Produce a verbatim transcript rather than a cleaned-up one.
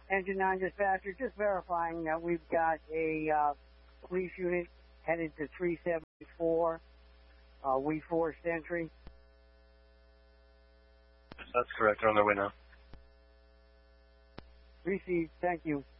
Engine nine dispatcher, just verifying that we've got a uh, police unit headed to three seventy-four, uh, We Forest entry. That's correct. They're on their way now. Received. Thank you.